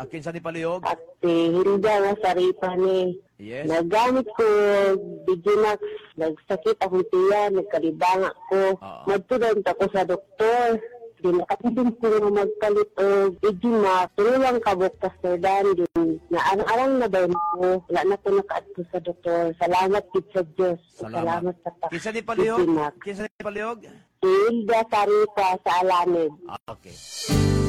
Kinsa ni palihog? At hindi nga saripa ni. Yes. Nagamit ko Digimax, nagsakit akong tiyan, nagkalibanga ko. Nagtudant ako sa doktor. Di nakatulong ko nga magpalit o Digimax. Turulang kabok Pastor din. Naarang na daw ko. Wala na ko nakaadto sa doktor. Salamat kid sa Diyos. Salamat sa Kinsa ni palihog? Kinsa ni palihog? Hilda Saripa sa Alamid. Okay.